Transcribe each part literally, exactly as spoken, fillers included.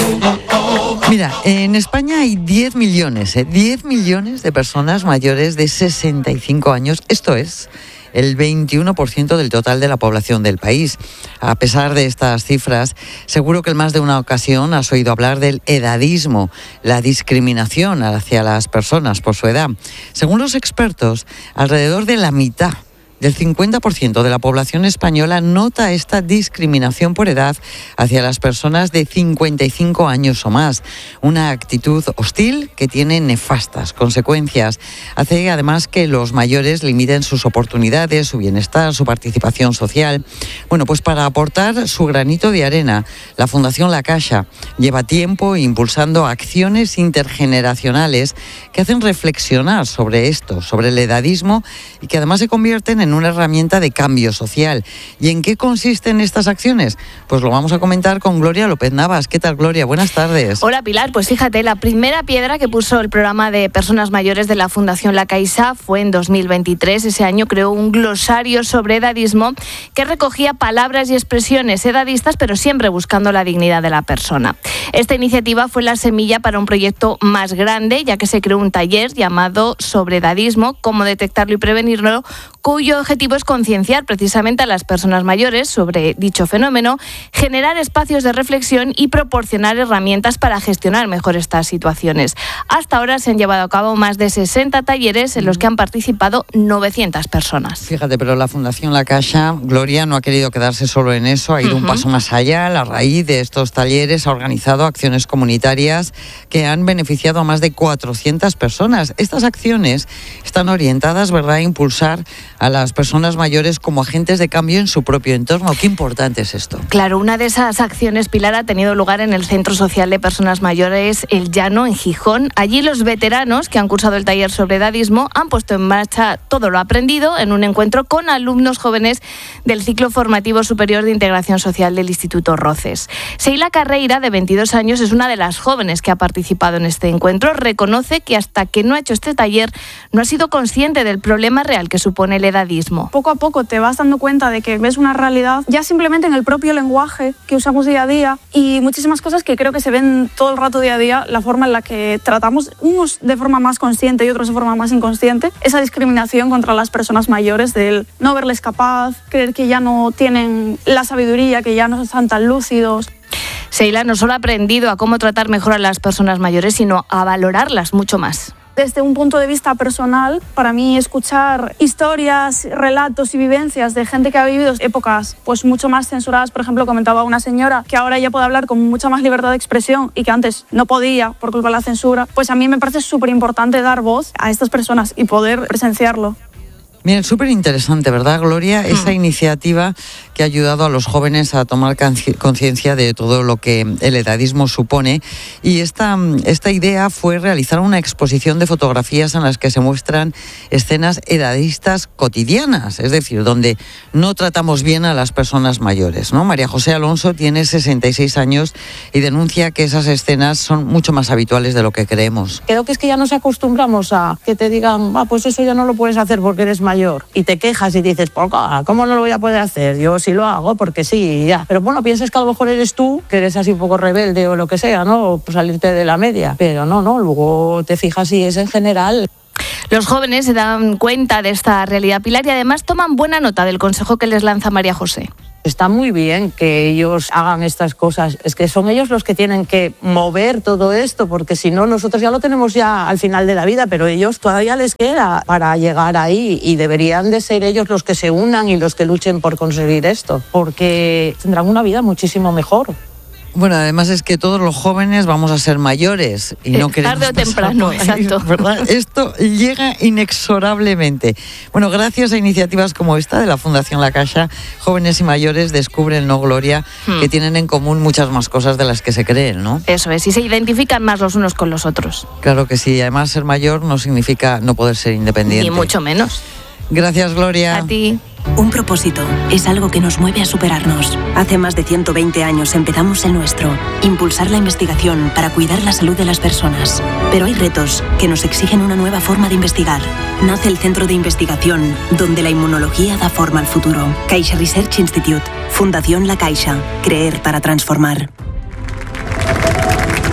Mira, en España hay diez millones, ¿eh? diez millones de personas mayores de sesenta y cinco años. Esto es el veintiuno por ciento del total de la población del país. A pesar de estas cifras, seguro que en más de una ocasión has oído hablar del edadismo, la discriminación hacia las personas por su edad. Según los expertos, alrededor de la mitad del cincuenta por ciento de la población española nota esta discriminación por edad hacia las personas de cincuenta y cinco años o más. Una actitud hostil que tiene nefastas consecuencias. Hace además que los mayores limiten sus oportunidades, su bienestar, su participación social. Bueno, pues para aportar su granito de arena, la Fundación La Caixa lleva tiempo impulsando acciones intergeneracionales que hacen reflexionar sobre esto, sobre el edadismo, y que además se convierten en una herramienta de cambio social. ¿Y en qué consisten estas acciones? Pues lo vamos a comentar con Gloria López Navas. ¿Qué tal, Gloria? Buenas tardes. Hola, Pilar. Pues fíjate, la primera piedra que puso el programa de personas mayores de la Fundación La Caixa fue en dos mil veintitrés. Ese año creó un glosario sobre edadismo que recogía palabras y expresiones edadistas, pero siempre buscando la dignidad de la persona. Esta iniciativa fue la semilla para un proyecto más grande, ya que se creó un taller llamado Sobre edadismo, cómo detectarlo y prevenirlo, cuyo objetivo es concienciar precisamente a las personas mayores sobre dicho fenómeno, generar espacios de reflexión y proporcionar herramientas para gestionar mejor estas situaciones. Hasta ahora se han llevado a cabo más de sesenta talleres en los que han participado novecientas personas. Fíjate, pero la Fundación La Caixa, Gloria, no ha querido quedarse solo en eso, ha ido uh-huh. un paso más allá. A raíz de estos talleres ha organizado acciones comunitarias que han beneficiado a más de cuatrocientas personas. Estas acciones están orientadas, ¿verdad?, a impulsar a las personas mayores como agentes de cambio en su propio entorno. Qué importante es esto. Claro, una de esas acciones, Pilar, ha tenido lugar en el Centro Social de Personas Mayores El Llano, en Gijón. Allí los veteranos que han cursado el taller sobre edadismo han puesto en marcha todo lo aprendido en un encuentro con alumnos jóvenes del ciclo formativo superior de integración social del Instituto Roces. Seila Carreira, de veintidós años, es una de las jóvenes que ha participado en este encuentro. Reconoce que hasta que no ha hecho este taller no ha sido consciente del problema real que supone el edadismo. Poco a poco te vas dando cuenta de que ves una realidad ya simplemente en el propio lenguaje que usamos día a día y muchísimas cosas que creo que se ven todo el rato día a día, la forma en la que tratamos, unos de forma más consciente y otros de forma más inconsciente, esa discriminación contra las personas mayores, del no verles capaz, creer que ya no tienen la sabiduría, que ya no están tan lúcidos. Seila no solo ha aprendido a cómo tratar mejor a las personas mayores, sino a valorarlas mucho más. Desde un punto de vista personal, para mí escuchar historias, relatos y vivencias de gente que ha vivido épocas pues mucho más censuradas, por ejemplo, comentaba una señora que ahora ya puede hablar con mucha más libertad de expresión y que antes no podía por culpa de la censura, pues a mí me parece súper importante dar voz a estas personas y poder presenciarlo. Bien, súper interesante, ¿verdad, Gloria? Esa iniciativa que ha ayudado a los jóvenes a tomar conciencia de todo lo que el edadismo supone. Y esta, esta idea fue realizar una exposición de fotografías en las que se muestran escenas edadistas cotidianas, es decir, donde no tratamos bien a las personas mayores, ¿no? María José Alonso tiene sesenta y seis años y denuncia que esas escenas son mucho más habituales de lo que creemos. Creo que es que ya nos acostumbramos a que te digan, ah, pues eso ya no lo puedes hacer porque eres mayor. mayor y te quejas y dices, ¿cómo no lo voy a poder hacer? Yo sí lo hago porque sí, ya. Pero bueno, piensas que a lo mejor eres tú, que eres así un poco rebelde o lo que sea, ¿no? O pues salirte de la media. Pero no, no, luego te fijas y es en general. Los jóvenes se dan cuenta de esta realidad, Pilar, y además toman buena nota del consejo que les lanza María José. Está muy bien que ellos hagan estas cosas, es que son ellos los que tienen que mover todo esto, porque si no, nosotros ya lo tenemos ya al final de la vida, pero ellos todavía les queda para llegar ahí y deberían de ser ellos los que se unan y los que luchen por conseguir esto, porque tendrán una vida muchísimo mejor. Bueno, además es que todos los jóvenes vamos a ser mayores y no queremos tarde o temprano, exacto. ¿Verdad? Esto llega inexorablemente. Bueno, gracias a iniciativas como esta de la Fundación La Caixa, jóvenes y mayores descubren, ¿no, Gloria?, hmm. que tienen en común muchas más cosas de las que se creen, ¿no? Eso es, y se identifican más los unos con los otros. Claro que sí, además ser mayor no significa no poder ser independiente. Ni mucho menos. Gracias, Gloria. A ti. Un propósito es algo que nos mueve a superarnos. Hace más de ciento veinte años empezamos el nuestro, impulsar la investigación para cuidar la salud de las personas. Pero hay retos que nos exigen una nueva forma de investigar. Nace el Centro de Investigación, donde la inmunología da forma al futuro. Caixa Research Institute, Fundación La Caixa. Creer para transformar.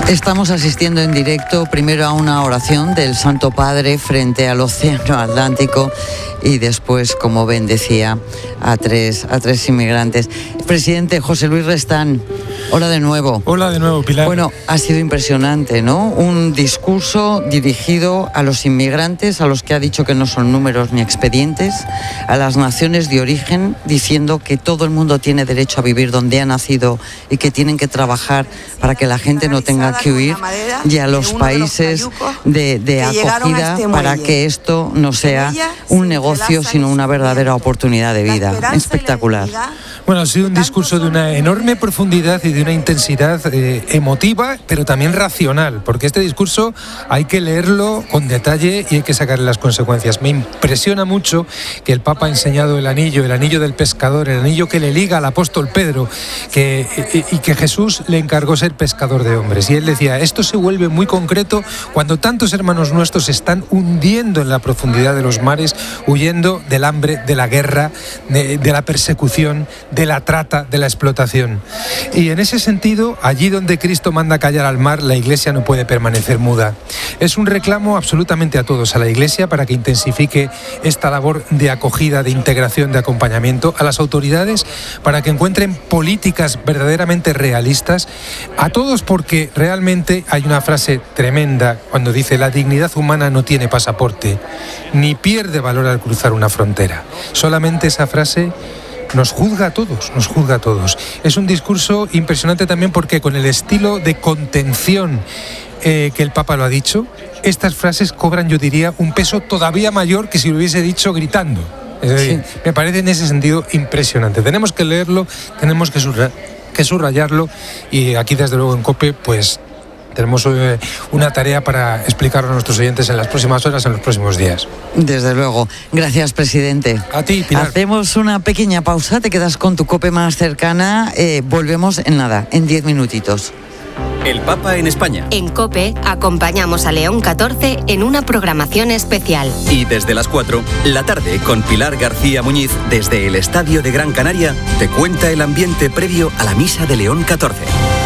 Estamos asistiendo en directo primero a una oración del Santo Padre frente al Océano Atlántico y después, como ven, decía, a tres, a tres inmigrantes. Presidente José Luis Restán, hola de nuevo. Hola de nuevo, Pilar. Bueno, ha sido impresionante, ¿no? Un discurso dirigido a los inmigrantes, a los que ha dicho que no son números ni expedientes, a las naciones de origen, diciendo que todo el mundo tiene derecho a vivir donde ha nacido y que tienen que trabajar para que la gente no tenga que huir, y a los países de, de acogida para que esto no sea un negocio, sino una verdadera oportunidad de vida. Espectacular. Bueno, ha sido un discurso de una enorme profundidad y de una intensidad eh, emotiva, pero también racional, porque este discurso hay que leerlo con detalle y hay que sacarle las consecuencias. Me impresiona mucho que el Papa ha enseñado el anillo, el anillo del pescador, el anillo que le liga al apóstol Pedro, que, y, y que Jesús le encargó ser pescador de hombres. Y él decía, esto se vuelve muy concreto cuando tantos hermanos nuestros se están hundiendo en la profundidad de los mares, huyendo del hambre, de la guerra, de, de la persecución, de la trata, de la explotación. Y en ese sentido, allí donde Cristo manda callar al mar, la Iglesia no puede permanecer muda. Es un reclamo absolutamente a todos, a la Iglesia, para que intensifique esta labor de acogida, de integración, de acompañamiento, a las autoridades para que encuentren políticas verdaderamente realistas, a todos, porque realmente hay una frase tremenda cuando dice: la dignidad humana no tiene pasaporte, ni pierde valor al cruzar una frontera. Solamente esa frase nos juzga a todos, nos juzga a todos. Es un discurso impresionante también porque con el estilo de contención eh, que el Papa lo ha dicho, estas frases cobran, yo diría, un peso todavía mayor que si lo hubiese dicho gritando. Es decir, sí. Me parece en ese sentido impresionante. Tenemos que leerlo, tenemos que, subrayar, que subrayarlo, y aquí desde luego en COPE pues tenemos eh, una tarea para explicarlo a nuestros oyentes en las próximas horas, en los próximos días. Desde luego. Gracias, presidente. A ti, Pilar. Hacemos una pequeña pausa, te quedas con tu COPE más cercana. Eh, volvemos en nada, en diez minutitos. El Papa en España. En COPE acompañamos a León catorce en una programación especial. Y desde las cuatro, la tarde, con Pilar García Muñiz, desde el Estadio de Gran Canaria, te cuenta el ambiente previo a la misa de León catorce.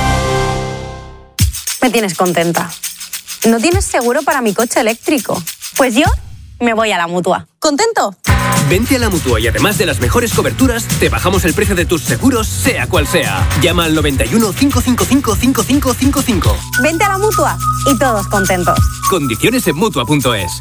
Me tienes contenta. ¿No tienes seguro para mi coche eléctrico? Pues yo me voy a la Mutua. ¿Contento? Vente a la Mutua y además de las mejores coberturas, te bajamos el precio de tus seguros, sea cual sea. Llama al noventa y uno, cinco cinco cinco, cinco cinco cinco cinco. Vente a la Mutua y todos contentos. Condiciones en Mutua punto es.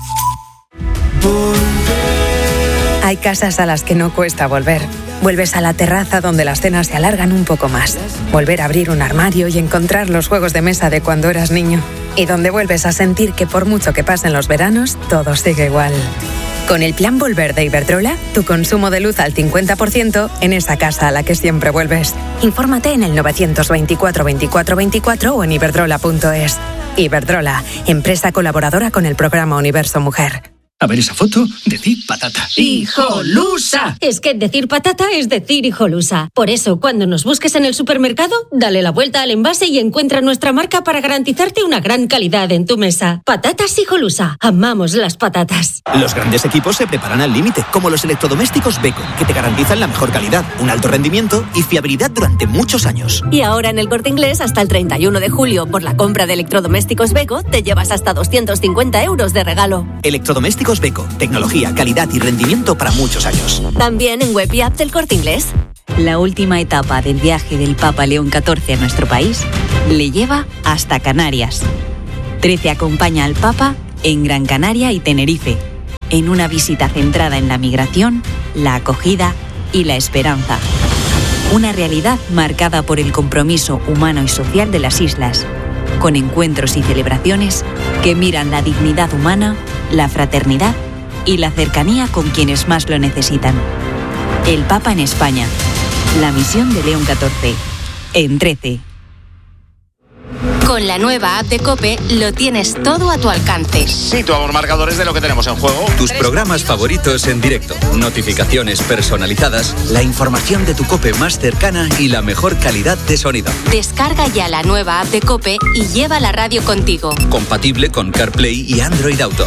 Hay casas a las que no cuesta volver. Vuelves a la terraza donde las cenas se alargan un poco más. Volver a abrir un armario y encontrar los juegos de mesa de cuando eras niño. Y donde vuelves a sentir que por mucho que pasen los veranos, todo sigue igual. Con el plan Volver de Iberdrola, tu consumo de luz al cincuenta por ciento en esa casa a la que siempre vuelves. Infórmate en el novecientos veinticuatro veinticuatro veinticuatro o en iberdrola punto es. Iberdrola, empresa colaboradora con el programa Universo Mujer. A ver esa foto, decir patata. ¡Hijolusa! Es que decir patata es decir hijolusa. Por eso, cuando nos busques en el supermercado, dale la vuelta al envase y encuentra nuestra marca para garantizarte una gran calidad en tu mesa. Patatas Hijolusa. Amamos las patatas. Los grandes equipos se preparan al límite, como los electrodomésticos Beko, que te garantizan la mejor calidad, un alto rendimiento y fiabilidad durante muchos años. Y ahora en el Corte Inglés, hasta el treinta y uno de julio, por la compra de electrodomésticos Beko, te llevas hasta doscientos cincuenta euros de regalo. Electrodomésticos Beko, tecnología, calidad y rendimiento para muchos años. También en web y app del Corte Inglés. La última etapa del viaje del Papa León catorce a nuestro país le lleva hasta Canarias. trece acompaña al Papa en Gran Canaria y Tenerife, en una visita centrada en la migración, la acogida y la esperanza. Una realidad marcada por el compromiso humano y social de las islas, con encuentros y celebraciones que miran la dignidad humana, la fraternidad y la cercanía con quienes más lo necesitan. El Papa en España. La misión de León catorce. En trece. Con la nueva app de COPE lo tienes todo a tu alcance. Situamos marcadores de lo que tenemos en juego. Tus programas favoritos en directo, notificaciones personalizadas, la información de tu COPE más cercana y la mejor calidad de sonido. Descarga ya la nueva app de COPE y lleva la radio contigo. Compatible con CarPlay y Android Auto.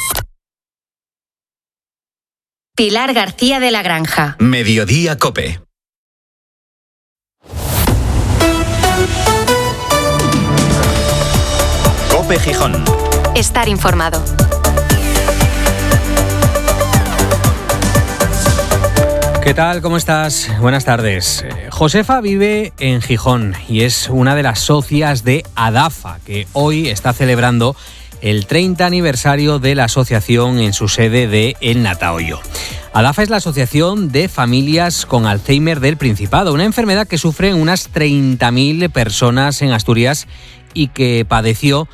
Pilar García de la Granja. Mediodía COPE. COPE Gijón. Estar informado. ¿Qué tal? ¿Cómo estás? Buenas tardes. Josefa vive en Gijón y es una de las socias de ADAFA, que hoy está celebrando el treinta aniversario de la asociación en su sede de El Natahoyo. ADAFA es la Asociación de Familias con Alzheimer del Principado, una enfermedad que sufren unas treinta mil personas en Asturias y que padeció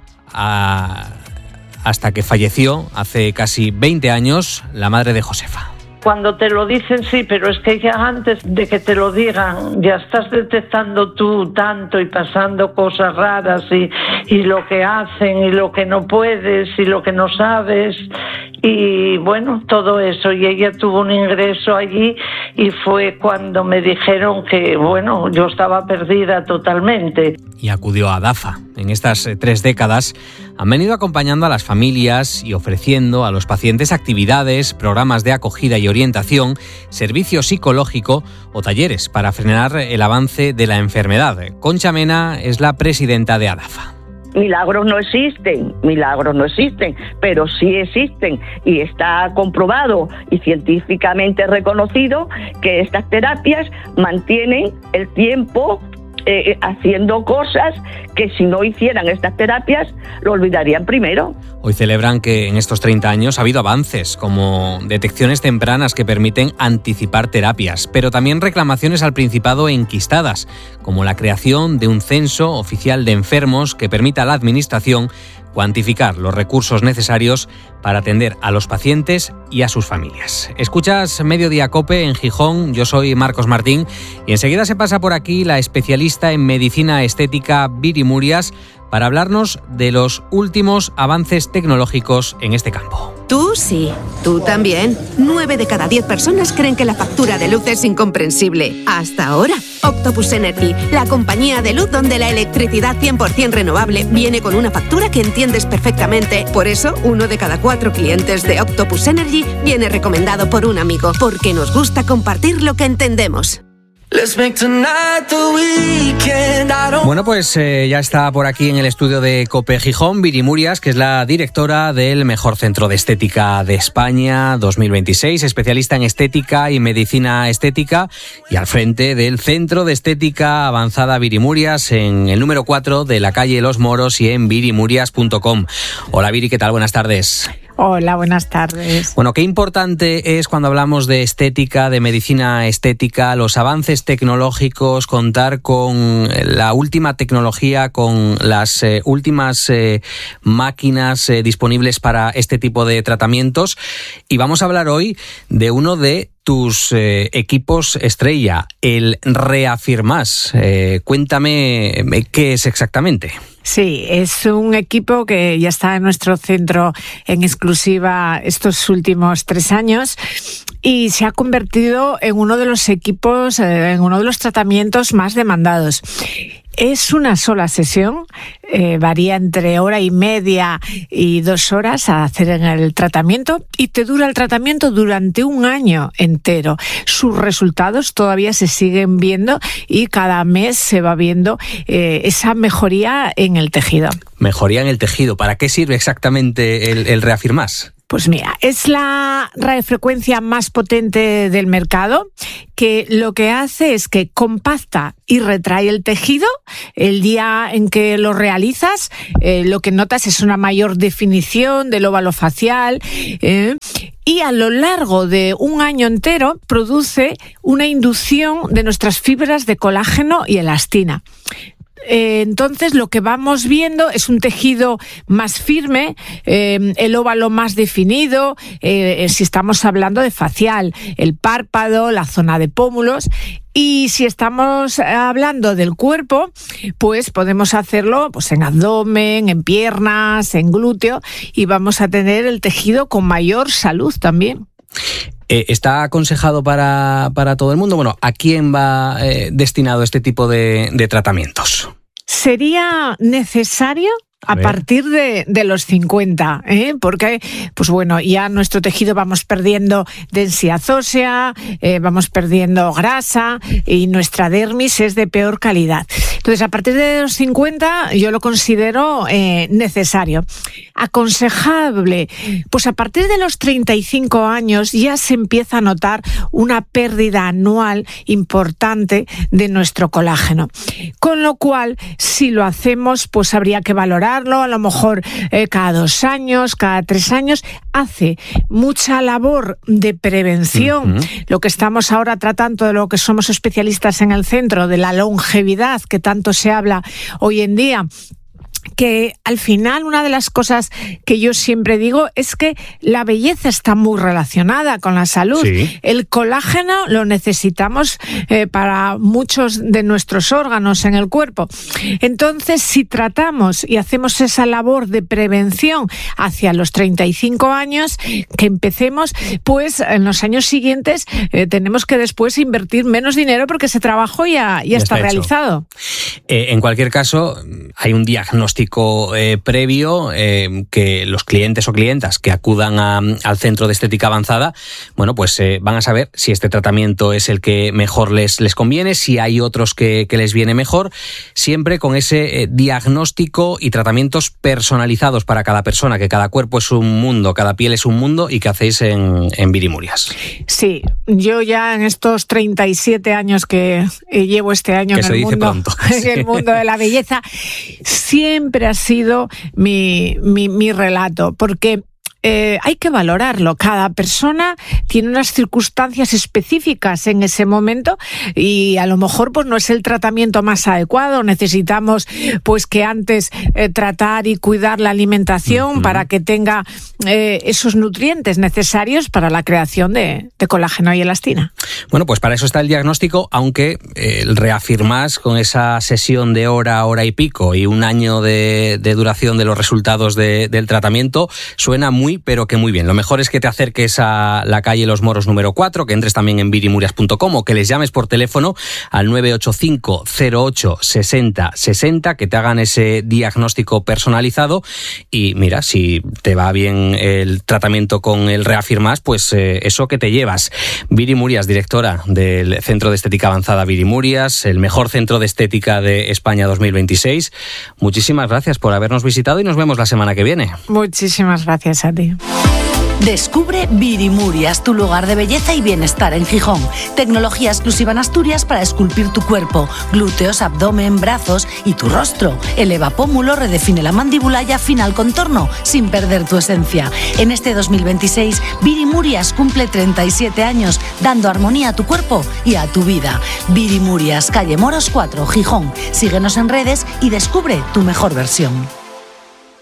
a, hasta que falleció hace casi veinte años la madre de Josefa. Cuando te lo dicen, sí, pero es que ya antes de que te lo digan, ya estás detectando tú tanto y pasando cosas raras y, y lo que hacen y lo que no puedes y lo que no sabes y bueno, todo eso. Y ella tuvo un ingreso allí y fue cuando me dijeron que, bueno, yo estaba perdida totalmente. Y acudió a ADAFA. En estas tres décadas han venido acompañando a las familias y ofreciendo a los pacientes actividades, programas de acogida y orientación, servicio psicológico o talleres para frenar el avance de la enfermedad. Concha Mena es la presidenta de ADAFA. Milagros no existen, milagros no existen, pero sí existen y está comprobado y científicamente reconocido que estas terapias mantienen el tiempo Eh, haciendo cosas que si no hicieran estas terapias lo olvidarían primero. Hoy celebran que en estos treinta años ha habido avances como detecciones tempranas que permiten anticipar terapias, pero también reclamaciones al Principado enquistadas, como la creación de un censo oficial de enfermos que permita a la Administración cuantificar los recursos necesarios para atender a los pacientes y a sus familias. Escuchas Mediodía COPE en Gijón, yo soy Marcos Martín y enseguida se pasa por aquí la especialista en medicina estética Viri Murias para hablarnos de los últimos avances tecnológicos en este campo. Tú sí, tú también. Nueve de cada diez personas creen que la factura de luz es incomprensible. Hasta ahora. Octopus Energy, la compañía de luz donde la electricidad cien por ciento renovable viene con una factura que entiendes perfectamente. Por eso, uno de cada cuatro clientes de Octopus Energy viene recomendado por un amigo, porque nos gusta compartir lo que entendemos. Bueno, pues eh, ya está por aquí en el estudio de COPE Gijón Viri Murias, que es la directora del mejor centro de estética de España dos mil veintiséis, especialista en estética y medicina estética y al frente del Centro de Estética Avanzada Viri Murias en el número cuatro de la calle Los Moros y en viri murias punto com. Hola Viri, ¿qué tal? Buenas tardes. Hola, buenas tardes. Bueno, qué importante es cuando hablamos de estética, de medicina estética, los avances tecnológicos, contar con la última tecnología, con las eh, últimas eh, máquinas eh, disponibles para este tipo de tratamientos. Y vamos a hablar hoy de uno de tus eh, equipos estrella, el Reafirmas. Eh, cuéntame qué es exactamente. Sí, es un equipo que ya está en nuestro centro en exclusiva estos últimos tres años y se ha convertido en uno de los equipos, eh, en uno de los tratamientos más demandados. Es una sola sesión, eh, varía entre hora y media y dos horas a hacer en el tratamiento y te dura el tratamiento durante un año entero. Sus resultados todavía se siguen viendo y cada mes se va viendo eh, esa mejoría en el tejido. Mejoría en el tejido. ¿Para qué sirve exactamente el, el Reafirmas? Pues mira, es la radiofrecuencia más potente del mercado, que lo que hace es que compacta y retrae el tejido. El día en que lo realizas, eh, lo que notas es una mayor definición del óvalo facial, eh, y a lo largo de un año entero produce una inducción de nuestras fibras de colágeno y elastina. Entonces lo que vamos viendo es un tejido más firme, eh, el óvalo más definido, eh, si estamos hablando de facial, el párpado, la zona de pómulos. Y si estamos hablando del cuerpo, pues podemos hacerlo pues en abdomen, en piernas, en glúteo y vamos a tener el tejido con mayor salud también. Eh, ¿Está aconsejado para, para todo el mundo? Bueno, ¿a quién va eh, destinado este tipo de, de tratamientos? Sería necesario a partir de, de los cincuenta, ¿eh? Porque, pues bueno, ya nuestro tejido vamos perdiendo densidad ósea, eh, vamos perdiendo grasa y nuestra dermis es de peor calidad. Entonces, a partir de los cincuenta yo lo considero eh, necesario. Aconsejable, pues a partir de los treinta y cinco años ya se empieza a notar una pérdida anual importante de nuestro colágeno. Con lo cual, si lo hacemos, pues habría que valorarlo, a lo mejor eh, cada dos años, cada tres años. Hace mucha labor de prevención, uh-huh. lo que estamos ahora tratando, de lo que somos especialistas en el centro, de la longevidad que tanto se habla hoy en día. Que al final una de las cosas que yo siempre digo es que la belleza está muy relacionada con la salud. Sí. El colágeno lo necesitamos eh, para muchos de nuestros órganos en el cuerpo. Entonces, si tratamos y hacemos esa labor de prevención hacia los treinta y cinco años, que empecemos, pues en los años siguientes eh, tenemos que después invertir menos dinero porque ese trabajo ya, ya, ya está, está realizado. Eh, en cualquier caso, hay un diagnóstico Eh, previo eh, que los clientes o clientas que acudan a, al centro de estética avanzada, bueno, pues eh, van a saber si este tratamiento es el que mejor les, les conviene, si hay otros que, que les viene mejor, siempre con ese eh, diagnóstico y tratamientos personalizados para cada persona, que cada cuerpo es un mundo, cada piel es un mundo, y que hacéis en, en Virimurias. Sí, yo ya en estos treinta y siete años que eh, llevo este año que en, el mundo, pronto, en sí. el mundo de la belleza, siempre Siempre ha sido mi, mi, mi relato, porque Eh, hay que valorarlo. Cada persona tiene unas circunstancias específicas en ese momento y a lo mejor pues no es el tratamiento más adecuado. Necesitamos pues que antes eh, tratar y cuidar la alimentación uh-huh. para que tenga eh, esos nutrientes necesarios para la creación de, de colágeno y elastina. Bueno, pues para eso está el diagnóstico, aunque eh, el reafirmás con esa sesión de hora, hora y pico y un año de, de duración de los resultados de, del tratamiento suena muy pero que muy bien. Lo mejor es que te acerques a la calle Los Moros número cuatro, que entres también en virimurias punto com o que les llames por teléfono al nueve ocho cinco cero ocho sesenta sesenta, que te hagan ese diagnóstico personalizado y mira, si te va bien el tratamiento con el Reafirmás, pues eh, eso que te llevas. Viri Murias, directora del Centro de Estética Avanzada Viri Murias, el mejor centro de estética de España dos mil veintiséis. Muchísimas gracias por habernos visitado y nos vemos la semana que viene. Muchísimas gracias a ti. Descubre Virimurias, tu lugar de belleza y bienestar en Gijón. Tecnología exclusiva en Asturias para esculpir tu cuerpo, glúteos, abdomen, brazos y tu rostro. Eleva pómulo, redefine la mandíbula y afina el contorno sin perder tu esencia. En este dos mil veintiséis, Virimurias cumple treinta y siete años, dando armonía a tu cuerpo y a tu vida. Virimurias, calle Moros cuatro, Gijón. Síguenos en redes y descubre tu mejor versión.